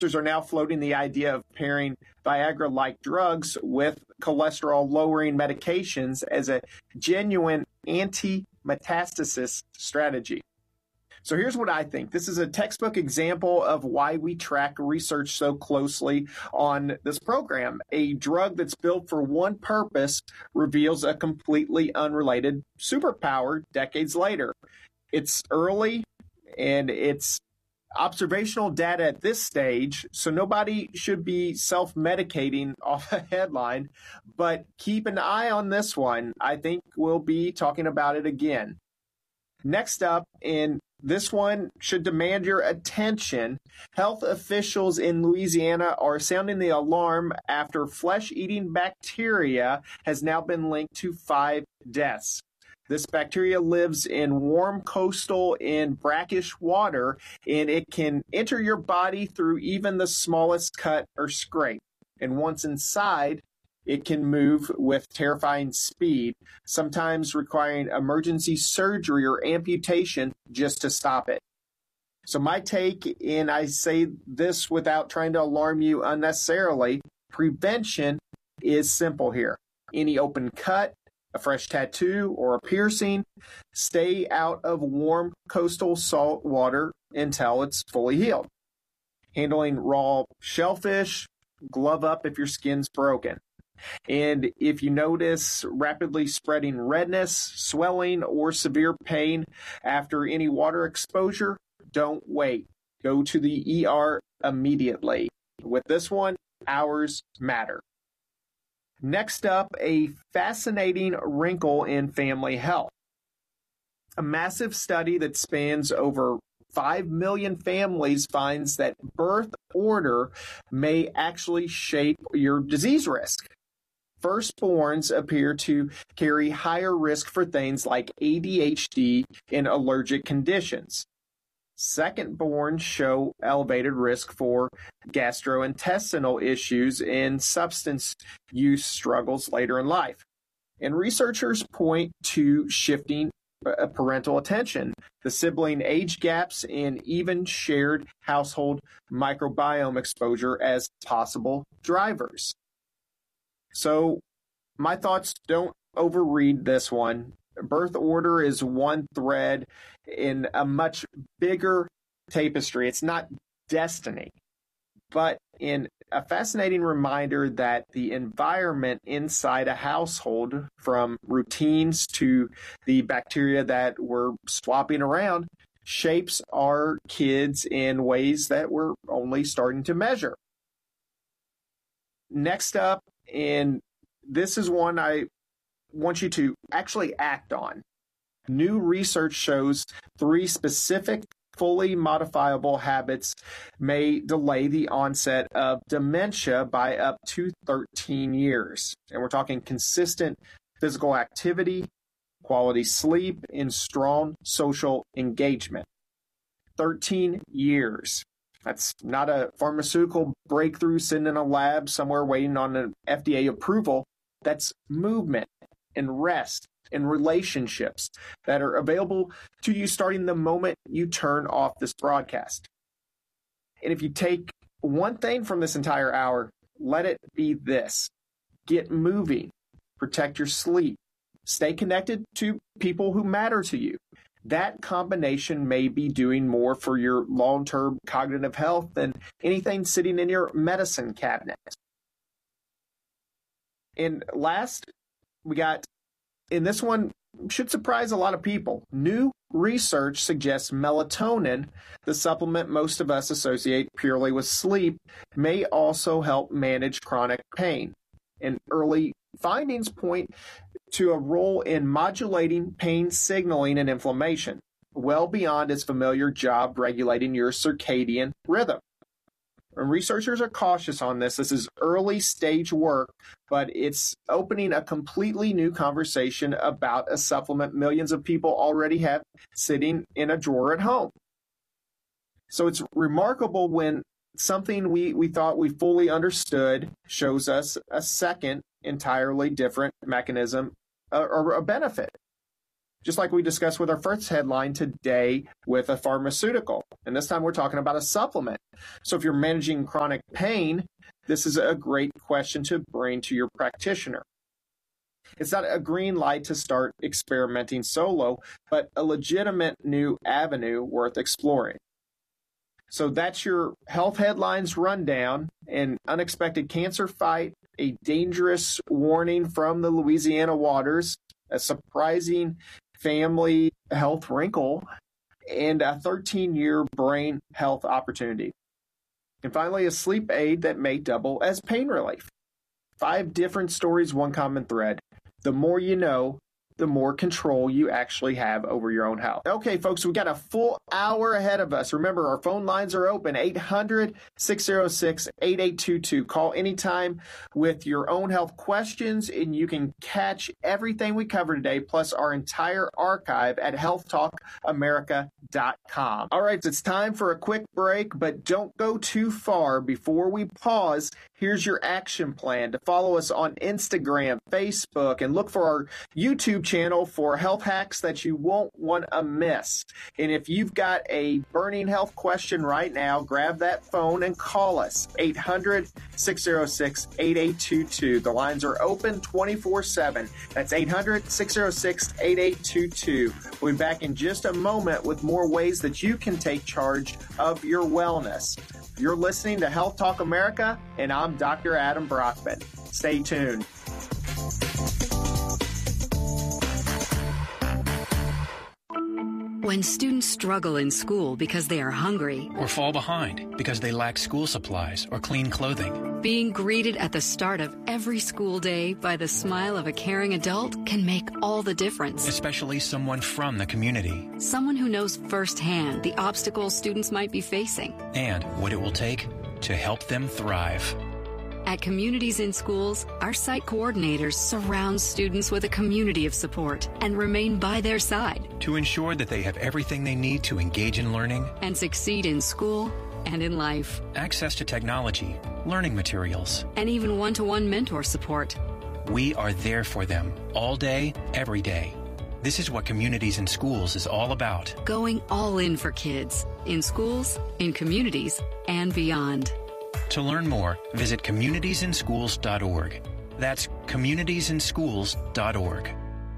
are now floating the idea of pairing Viagra-like drugs with cholesterol-lowering medications as a genuine anti-metastasis strategy. So here's what I think. This is a textbook example of why we track research so closely on this program. A drug that's built for one purpose reveals a completely unrelated superpower decades later. It's early and it's observational data at this stage, so nobody should be self-medicating off a headline, but keep an eye on this one. I think we'll be talking about it again. Next up, and this one should demand your attention, health officials in Louisiana are sounding the alarm after flesh-eating bacteria has now been linked to 5 deaths. This bacteria lives in warm coastal and brackish water, and it can enter your body through even the smallest cut or scrape. And once inside, it can move with terrifying speed, sometimes requiring emergency surgery or amputation just to stop it. So my take, and I say this without trying to alarm you unnecessarily, prevention is simple here. Any open cut, a fresh tattoo, or a piercing, stay out of warm coastal salt water until it's fully healed. Handling raw shellfish, glove up if your skin's broken. And if you notice rapidly spreading redness, swelling, or severe pain after any water exposure, don't wait. Go to the ER immediately. With this one, hours matter. Next up, a fascinating wrinkle in family health. A massive study that spans over 5 million families finds that birth order may actually shape your disease risk. Firstborns appear to carry higher risk for things like ADHD and allergic conditions. Secondborn show elevated risk for gastrointestinal issues and substance use struggles later in life. And researchers point to shifting parental attention, the sibling age gaps, and even shared household microbiome exposure as possible drivers. So my thoughts, don't overread this one. Birth order is one thread in a much bigger tapestry. It's not destiny, but in a fascinating reminder that the environment inside a household, from routines to the bacteria that we're swapping around, shapes our kids in ways that we're only starting to measure. Next up, and this is one I want you to actually act on. New research shows 3 specific fully modifiable habits may delay the onset of dementia by up to 13 years. And we're talking consistent physical activity, quality sleep, and strong social engagement. 13 years. That's not a pharmaceutical breakthrough sitting in a lab somewhere waiting on an FDA approval. That's movement and rest and relationships that are available to you starting the moment you turn off this broadcast. And if you take one thing from this entire hour, let it be this. Get moving. Protect your sleep. Stay connected to people who matter to you. That combination may be doing more for your long-term cognitive health than anything sitting in your medicine cabinet. And last, we got, and this one should surprise a lot of people. New research suggests melatonin, the supplement most of us associate purely with sleep, may also help manage chronic pain. And early findings point to a role in modulating pain signaling and inflammation, well beyond its familiar job regulating your circadian rhythm. And researchers are cautious on this. This is early stage work, but it's opening a completely new conversation about a supplement millions of people already have sitting in a drawer at home. So it's remarkable when something we thought we fully understood shows us a second entirely different mechanism or a benefit. just like we discussed with our first headline today with a pharmaceutical. And this time we're talking about a supplement. So if you're managing chronic pain, this is a great question to bring to your practitioner. It's not a green light to start experimenting solo, but a legitimate new avenue worth exploring. So that's your health headlines rundown: an unexpected cancer fight, a dangerous warning from the Louisiana waters, a surprising family health wrinkle, and a 13-year brain health opportunity. And finally, a sleep aid that may double as pain relief. 5 different stories, one common thread. The more you know, the more control you actually have over your own health. Okay, folks, we got a full hour ahead of us. Remember, our phone lines are open, 800-606-8822. Call anytime with your own health questions, and you can catch everything we covered today, plus our entire archive at healthtalkamerica.com. All right, it's time for a quick break, but don't go too far. Before we pause, here's your action plan: to follow us on Instagram, Facebook, and look for our YouTube channel for health hacks that you won't want to miss. And if you've got a burning health question right now, grab that phone and call us, 800-606-8822. The lines are open 24/7. That's 800-606-8822. We'll be back in just a moment with more ways that you can take charge of your wellness. You're listening to Health Talk America, and I'm Dr. Adam Brockman. Stay tuned. When students struggle in school because they are hungry, or fall behind because they lack school supplies or clean clothing, being greeted at the start of every school day by the smile of a caring adult can make all the difference. Especially someone from the community. Someone who knows firsthand the obstacles students might be facing. And what it will take to help them thrive. At Communities in Schools, our site coordinators surround students with a community of support and remain by their side to ensure that they have everything they need to engage in learning and succeed in school and in life. Access to technology, learning materials, and even one-to-one mentor support. We are there for them all day, every day. This is what Communities in Schools is all about. Going all in for kids, in schools, in communities, and beyond. To learn more, visit communitiesinschools.org. That's communitiesinschools.org.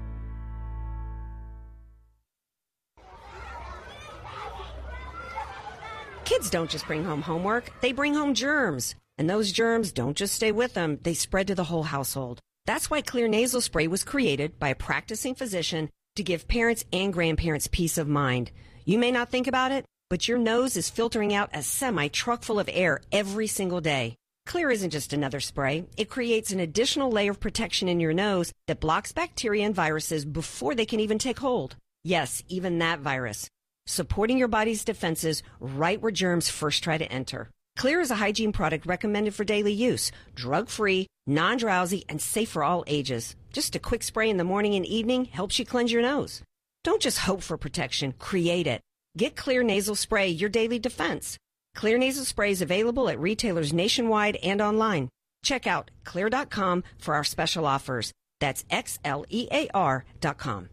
Kids don't just bring home homework, they bring home germs. And those germs don't just stay with them, they spread to the whole household. That's why Xlear nasal spray was created by a practicing physician to give parents and grandparents peace of mind. You may not think about it, but your nose is filtering out a semi-truck full of air every single day. Xlear isn't just another spray. It creates an additional layer of protection in your nose that blocks bacteria and viruses before they can even take hold. Yes, even that virus. Supporting your body's defenses right where germs first try to enter. Xlear is a hygiene product recommended for daily use, drug-free, non-drowsy, and safe for all ages. Just a quick spray in the morning and evening helps you cleanse your nose. Don't just hope for protection, create it. Get Xlear nasal spray, your daily defense. Xlear nasal spray is available at retailers nationwide and online. Check out Xlear.com for our special offers. That's XLEAR.com.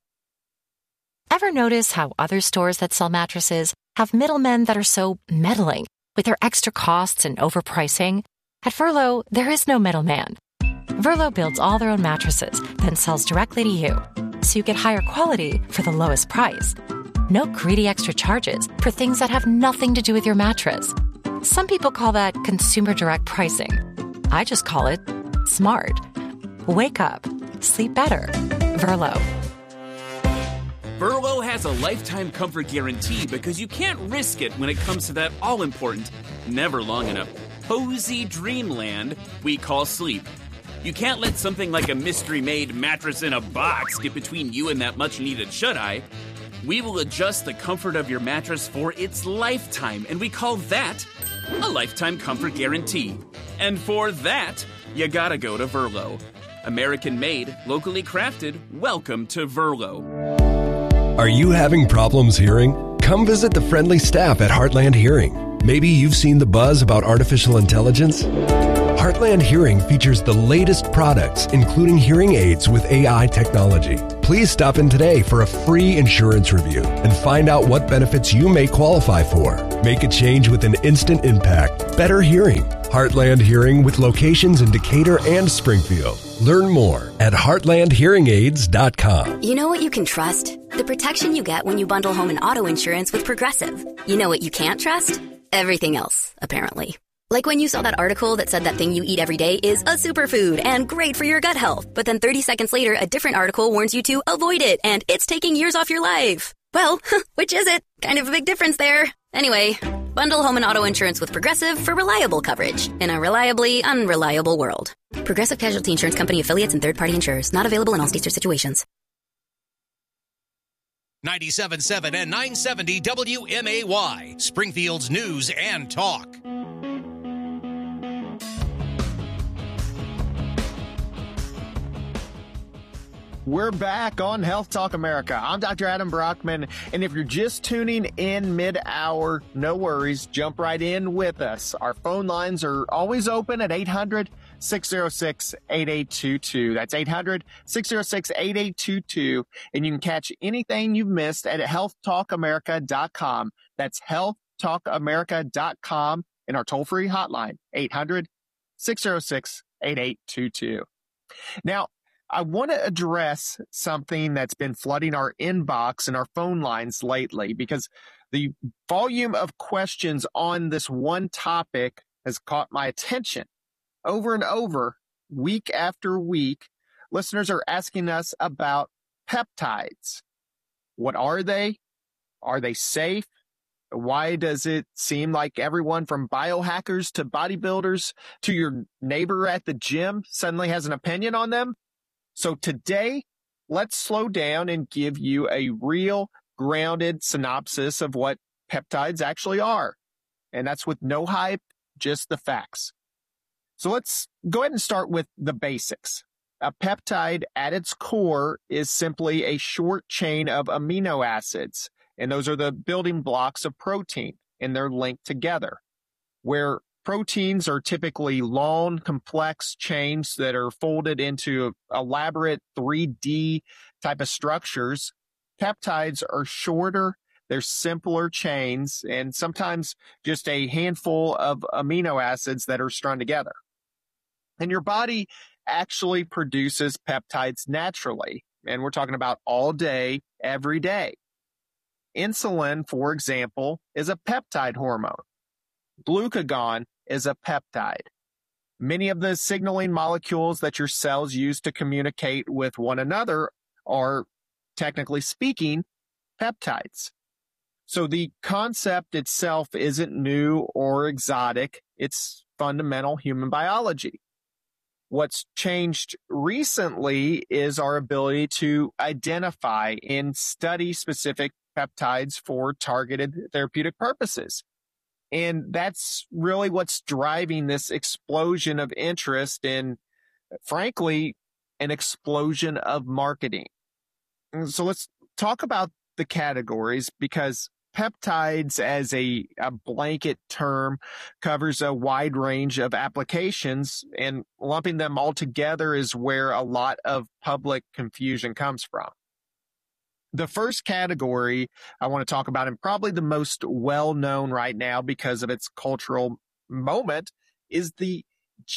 Ever notice how other stores that sell mattresses have middlemen that are so meddling with their extra costs and overpricing? At Verlo, there is no middleman. Verlo builds all their own mattresses, then sells directly to you, so you get higher quality for the lowest price. No greedy extra charges for things that have nothing to do with your mattress. Some people call that consumer direct pricing. I just call it smart. Wake up. Sleep better. Verlo. Verlo has a lifetime comfort guarantee because you can't risk it when it comes to that all-important, never long enough, cozy dreamland we call sleep. You can't let something like a mystery-made mattress in a box get between you and that much-needed shut-eye. We will adjust the comfort of your mattress for its lifetime, and we call that a lifetime comfort guarantee. And for that, you gotta go to Verlo. American-made, locally crafted, welcome to Verlo. Are you having problems hearing? Come visit the friendly staff at Heartland Hearing. Maybe you've seen the buzz about artificial intelligence. Heartland Hearing features the latest products, including hearing aids with AI technology. Please stop in today for a free insurance review and find out what benefits you may qualify for. Make a change with an instant impact. Better hearing. Heartland Hearing with locations in Decatur and Springfield. Learn more at heartlandhearingaids.com. You know what you can trust? The protection you get when you bundle home and auto insurance with Progressive. You know what you can't trust? Everything else, apparently. Like when you saw that article that said that thing you eat every day is a superfood and great for your gut health. But then 30 seconds later, a different article warns you to avoid it and it's taking years off your life. Well, which is it? Kind of a big difference there. Anyway, bundle home and auto insurance with Progressive for reliable coverage in a reliably unreliable world. Progressive Casualty Insurance Company affiliates and third-party insurers. Not available in all states or situations. 97.7 and 970 WMAY, Springfield's News and Talk. We're back on Health Talk America. I'm Dr. Adam Brockman, and if you're just tuning in mid-hour, no worries, jump right in with us. Our phone lines are always open at 800-606-8822. That's 800-606-8822, and you can catch anything you've missed at healthtalkamerica.com. That's healthtalkamerica.com, and our toll-free hotline, 800-606-8822. Now, I want to address something that's been flooding our inbox and our phone lines lately, because the volume of questions on this one topic has caught my attention. Over and over, week after week, listeners are asking us about peptides. What are they? Are they safe? Why does it seem like everyone from biohackers to bodybuilders to your neighbor at the gym suddenly has an opinion on them? So today, let's slow down and give you a real grounded synopsis of what peptides actually are. And that's with no hype, just the facts. So let's go ahead and start with the basics. A peptide at its core is simply a short chain of amino acids, and those are the building blocks of protein, and they're linked together. Where proteins are typically long, complex chains that are folded into elaborate 3D type of structures. Peptides are shorter, they're simpler chains, and sometimes just a handful of amino acids that are strung together. And your body actually produces peptides naturally, and we're talking about all day, every day. Insulin, for example, is a peptide hormone. Glucagon is a peptide. Many of the signaling molecules that your cells use to communicate with one another are, technically speaking, peptides. So the concept itself isn't new or exotic. It's fundamental human biology. What's changed recently is our ability to identify and study specific peptides for targeted therapeutic purposes. And that's really what's driving this explosion of interest in, frankly, an explosion of marketing. So let's talk about the categories, because peptides as a blanket term covers a wide range of applications, and lumping them all together is where a lot of public confusion comes from. The first category I want to talk about, and probably the most well-known right now because of its cultural moment, is the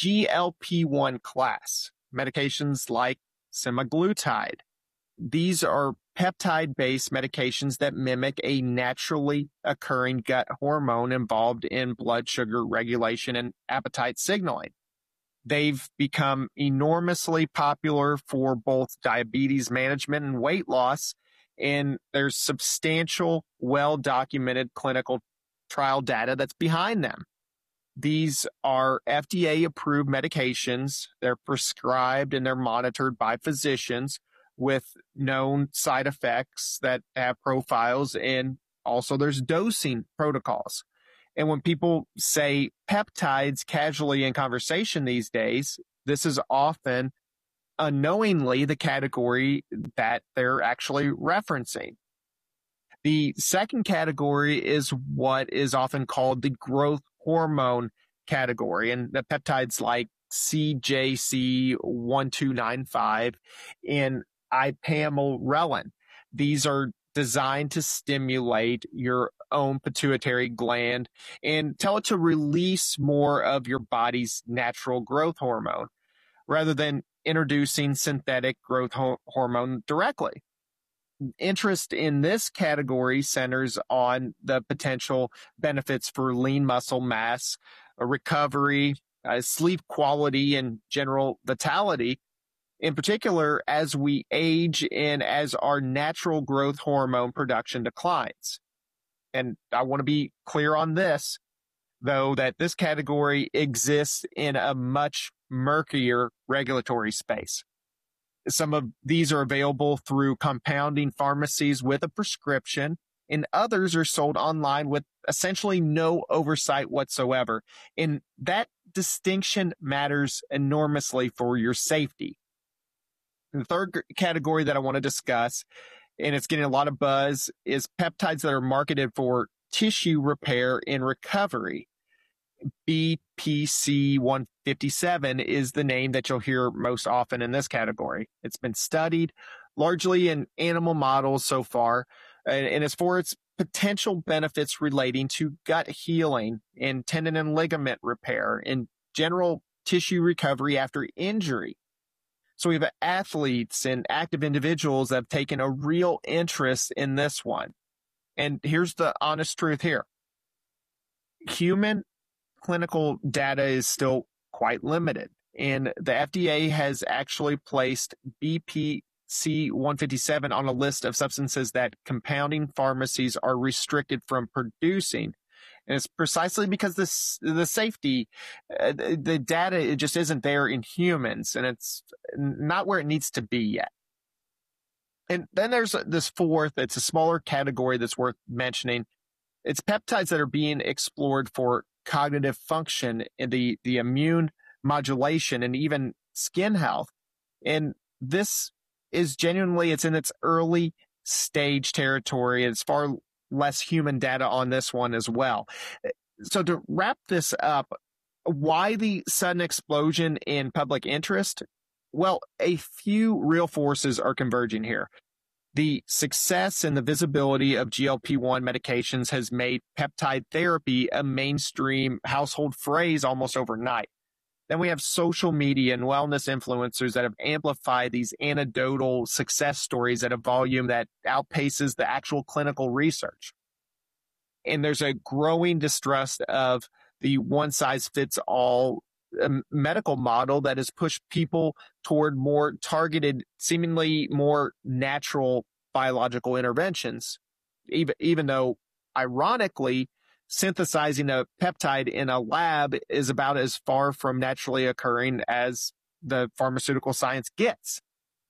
GLP-1 class, medications like semaglutide. These are peptide-based medications that mimic a naturally occurring gut hormone involved in blood sugar regulation and appetite signaling. They've become enormously popular for both diabetes management and weight loss, and there's substantial, well-documented clinical trial data that's behind them. These are FDA-approved medications. They're prescribed and they're monitored by physicians with known side effects that have profiles, and also there's dosing protocols. And when people say peptides casually in conversation these days, this is often unknowingly the category that they're actually referencing. The second category is what is often called the growth hormone category, and the peptides like CJC1295 and ipamorelin. These are designed to stimulate your own pituitary gland and tell it to release more of your body's natural growth hormone rather than introducing synthetic growth hormone directly. Interest in this category centers on the potential benefits for lean muscle mass, recovery, sleep quality, and general vitality, in particular as we age and as our natural growth hormone production declines. And I want to be clear on this, though, that this category exists in a much murkier regulatory space. Some of these are available through compounding pharmacies with a prescription, and others are sold online with essentially no oversight whatsoever. And that distinction matters enormously for your safety. The third category that I want to discuss, and it's getting a lot of buzz, is peptides that are marketed for tissue repair and recovery. BPC 157 is the name that you'll hear most often in this category. It's been studied largely in animal models so far, and it's for its potential benefits relating to gut healing and tendon and ligament repair and general tissue recovery after injury. So we have athletes and active individuals that have taken a real interest in this one. And here's the honest truth here. Human clinical data is still quite limited, and the FDA has actually placed BPC 157 on a list of substances that compounding pharmacies are restricted from producing. And it's precisely because the safety, the data, it just isn't there in humans, and it's not where it needs to be yet. And then there's this fourth, it's a smaller category that's worth mentioning. It's peptides that are being explored for cognitive function, and the immune modulation, and even skin health. And this is genuinely, it's in its early stage territory. It's far less human data on this one as well. So to wrap this up, why the sudden explosion in public interest? Well, a few real forces are converging here. The success and the visibility of GLP-1 medications has made peptide therapy a mainstream household phrase almost overnight. Then we have social media and wellness influencers that have amplified these anecdotal success stories at a volume that outpaces the actual clinical research. And there's a growing distrust of the one-size-fits-all medical model that has pushed people toward more targeted, seemingly more natural biological interventions, even though, ironically, synthesizing a peptide in a lab is about as far from naturally occurring as the pharmaceutical science gets.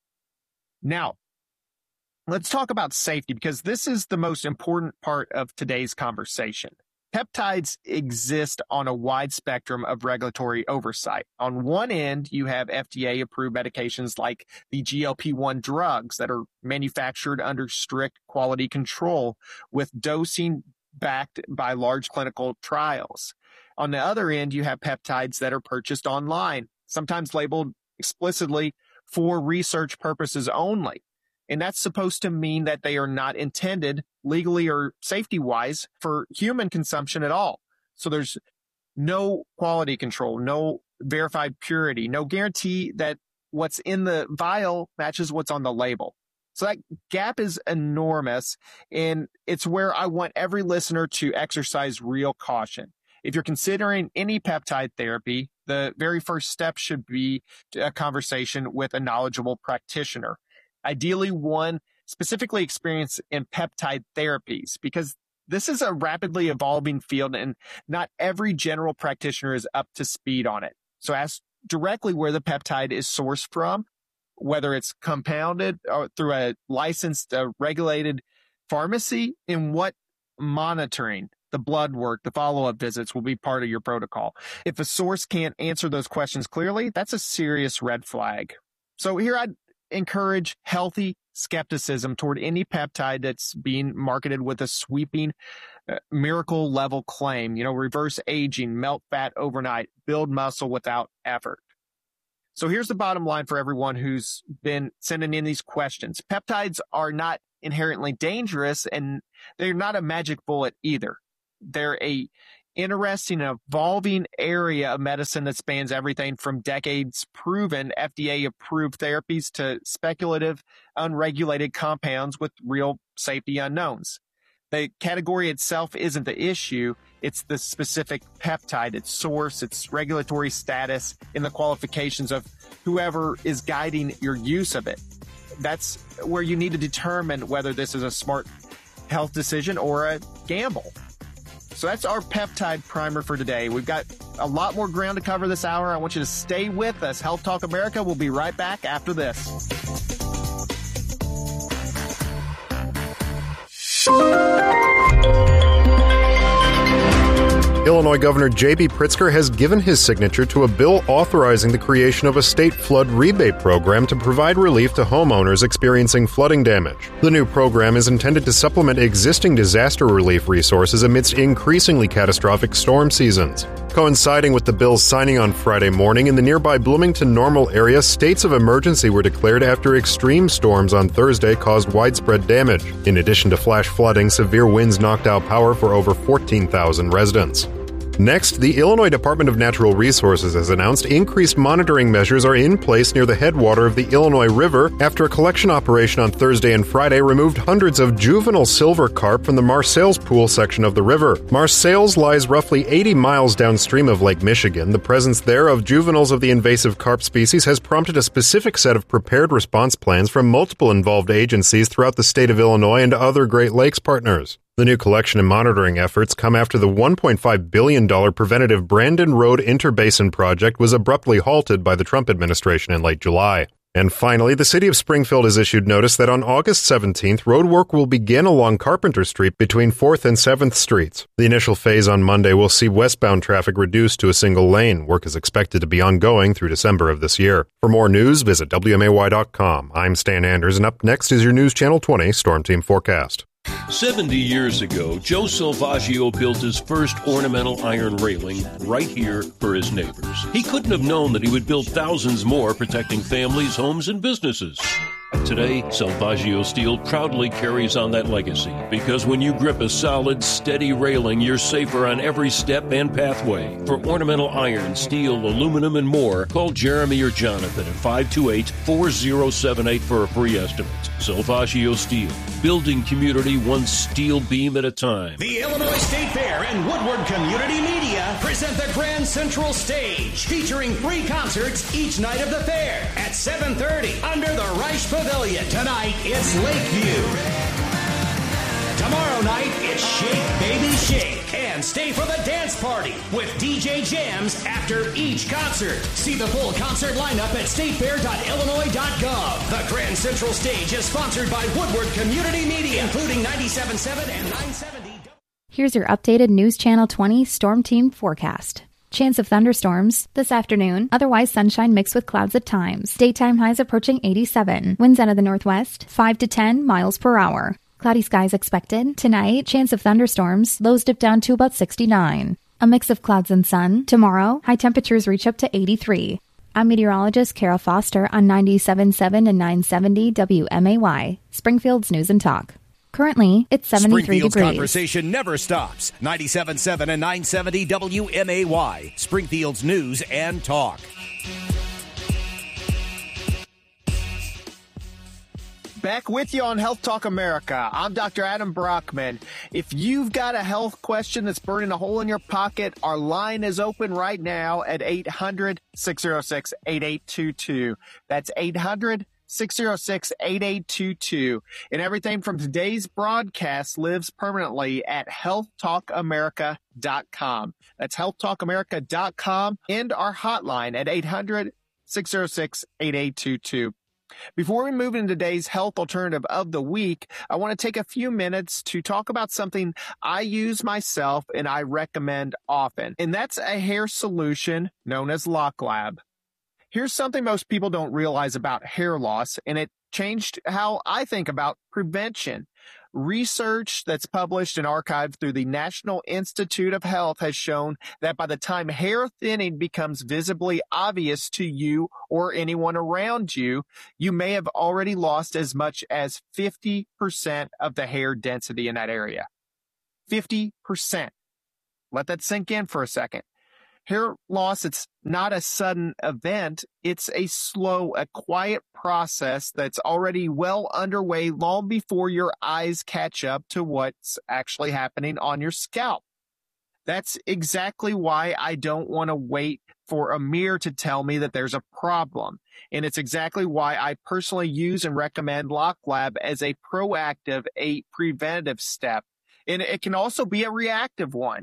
Now, let's talk about safety, because this is the most important part of today's conversation. Peptides exist on a wide spectrum of regulatory oversight. On one end, you have FDA-approved medications like the GLP-1 drugs that are manufactured under strict quality control with dosing backed by large clinical trials. On the other end, you have peptides that are purchased online, sometimes labeled explicitly for research purposes only. And that's supposed to mean that they are not intended legally or safety-wise for human consumption at all. So there's no quality control, no verified purity, no guarantee that what's in the vial matches what's on the label. So that gap is enormous, and it's where I want every listener to exercise real caution. If you're considering any peptide therapy, the very first step should be a conversation with a knowledgeable practitioner. Ideally, one specifically experienced in peptide therapies, because this is a rapidly evolving field and not every general practitioner is up to speed on it. So ask directly where the peptide is sourced from, whether it's compounded or through a licensed, regulated pharmacy, and what monitoring, the blood work, the follow-up visits will be part of your protocol. If a source can't answer those questions clearly, that's a serious red flag. So here I'd encourage healthy skepticism toward any peptide that's being marketed with a sweeping miracle level claim, reverse aging, melt fat overnight, build muscle without effort. So here's the bottom line for everyone who's been sending in these questions. Peptides are not inherently dangerous, and they're not a magic bullet either. They're a interesting, evolving area of medicine that spans everything from decades proven FDA-approved therapies to speculative, unregulated compounds with real safety unknowns. The category itself isn't the issue. It's the specific peptide, its source, its regulatory status, and the qualifications of whoever is guiding your use of it. That's where you need to determine whether this is a smart health decision or a gamble. So that's our peptide primer for today. We've got a lot more ground to cover this hour. I want you to stay with us. Health Talk America will be right back after this. Illinois Governor J.B. Pritzker has given his signature to a bill authorizing the creation of a state flood rebate program to provide relief to homeowners experiencing flooding damage. The new program is intended to supplement existing disaster relief resources amidst increasingly catastrophic storm seasons. Coinciding with the bill's signing on Friday morning, in the nearby Bloomington-Normal area, states of emergency were declared after extreme storms on Thursday caused widespread damage. In addition to flash flooding, severe winds knocked out power for over 14,000 residents. Next, the Illinois Department of Natural Resources has announced increased monitoring measures are in place near the headwater of the Illinois River after a collection operation on Thursday and Friday removed hundreds of juvenile silver carp from the Marseilles Pool section of the river. Marseilles lies roughly 80 miles downstream of Lake Michigan. The presence there of juveniles of the invasive carp species has prompted a specific set of prepared response plans from multiple involved agencies throughout the state of Illinois and other Great Lakes partners. The new collection and monitoring efforts come after the $1.5 billion preventative Brandon Road Interbasin project was abruptly halted by the Trump administration in late July. And finally, the city of Springfield has issued notice that on August 17th, road work will begin along Carpenter Street between 4th and 7th Streets. The initial phase on Monday will see westbound traffic reduced to a single lane. Work is expected to be ongoing through December of this year. For more news, visit WMAY.com. I'm Stan Anders, and up next is your News Channel 20 Storm Team Forecast. 70 years ago, Joe Salvaggio built his first ornamental iron railing right here for his neighbors. He couldn't have known that he would build thousands more protecting families, homes, and businesses. Today, Salvaggio Steel proudly carries on that legacy because when you grip a solid, steady railing, you're safer on every step and pathway. For ornamental iron, steel, aluminum, and more, call Jeremy or Jonathan at 528-4078 for a free estimate. Salvaggio Steel, building community one steel beam at a time. The Illinois State Fair and Woodward Community Media present the Grand Central Stage, featuring free concerts each night of the fair at 7:30 under the Reich Pavilion. Tonight, it's Lakeview. Tomorrow night, it's Shake Baby Shake. And stay for the dance party with DJ Jams after each concert. See the full concert lineup at statefair.illinois.gov. The Grand Central Stage is sponsored by Woodward Community Media, including 97.7 and 970. Here's your updated News Channel 20 Storm Team forecast. Chance of thunderstorms this afternoon. Otherwise sunshine mixed with clouds at times. Daytime highs approaching 87. Winds out of the northwest 5 to 10 miles per hour. Cloudy skies expected. Tonight, chance of thunderstorms. Lows dip down to about 69. A mix of clouds and sun. Tomorrow, high temperatures reach up to 83. I'm meteorologist Carol Foster on 97.7 and 970 WMAY, Springfield's News and Talk. Currently, it's 73 Springfield's degrees. Conversation never stops. 97.7 and 970 WMAY, Springfield's News and Talk. Back with you on Health Talk America. I'm Dr. Adam Brockman. If you've got a health question that's burning a hole in your pocket, our line is open right now at 800-606-8822. That's 800-606-8822. And everything from today's broadcast lives permanently at healthtalkamerica.com. That's healthtalkamerica.com and our hotline at 800-606-8822. Before we move into today's health alternative of the week, I want to take a few minutes to talk about something I use myself and I recommend often, and that's a hair solution known as LocLab. Here's something most people don't realize about hair loss, and it changed how I think about prevention. Research that's published and archived through the National Institute of Health has shown that by the time hair thinning becomes visibly obvious to you or anyone around you, you may have already lost as much as 50% of the hair density in that area. 50%. Let that sink in for a second. Hair loss, it's not a sudden event. It's a slow, a quiet process that's already well underway long before your eyes catch up to what's actually happening on your scalp. That's exactly why I don't want to wait for a mirror to tell me that there's a problem. And it's exactly why I personally use and recommend LockLab as a proactive, a preventative step. And it can also be a reactive one.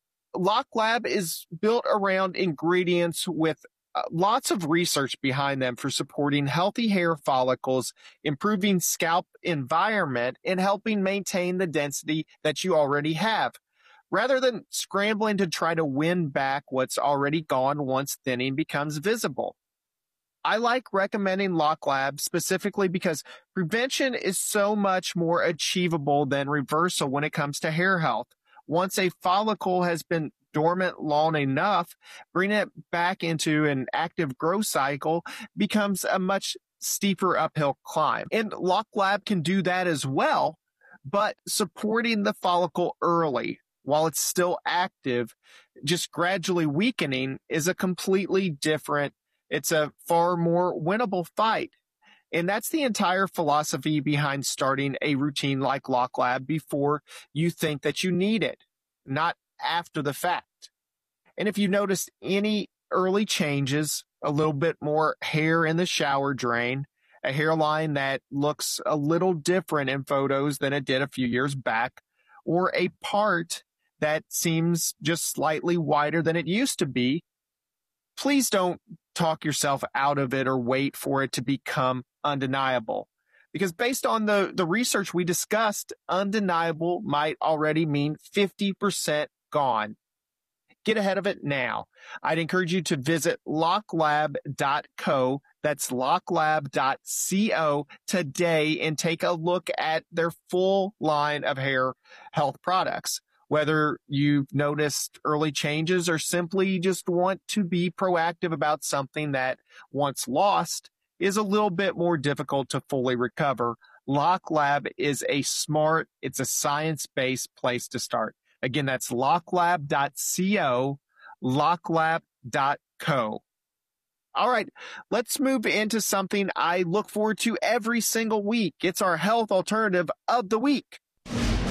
LockLab is built around ingredients with lots of research behind them for supporting healthy hair follicles, improving scalp environment, and helping maintain the density that you already have, rather than scrambling to try to win back what's already gone once thinning becomes visible. I like recommending LockLab specifically because prevention is so much more achievable than reversal when it comes to hair health. Once a follicle has been dormant long enough, bringing it back into an active growth cycle becomes a much steeper uphill climb. And LockLab can do that as well, but supporting the follicle early while it's still active, just gradually weakening, is a completely different, it's a far more winnable fight. And that's the entire philosophy behind starting a routine like LockLab before you think that you need it, not after the fact. And if you noticed any early changes, a little bit more hair in the shower drain, a hairline that looks a little different in photos than it did a few years back, or a part that seems just slightly wider than it used to be, please don't talk yourself out of it or wait for it to become undeniable. Because based on the research we discussed, undeniable might already mean 50% gone. Get ahead of it now. I'd encourage you to visit locklab.co. That's locklab.co today and take a look at their full line of hair health products. Whether you've noticed early changes or simply just want to be proactive about something that once lost is a little bit more difficult to fully recover, LockLab is a smart, it's a science-based place to start. Again, that's locklab.co, locklab.co. All right, let's move into something I look forward to every single week. It's our health alternative of the week.